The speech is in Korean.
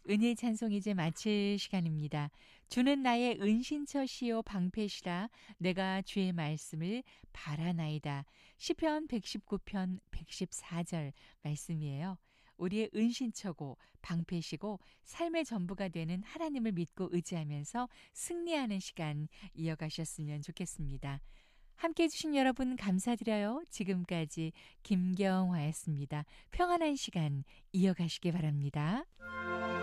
은혜 찬송 이제 마칠 시간입니다. 주는 나의 은신처시요 방패시라 내가 주의 말씀을 바라나이다. 시편 119편 114절 말씀이에요. 우리의 은신처고 방패시고 삶의 전부가 되는 하나님을 믿고 의지하면서 승리하는 시간 이어가셨으면 좋겠습니다. 함께해 주신 여러분 감사드려요. 지금까지 김경화였습니다. 평안한 시간 이어가시기 바랍니다.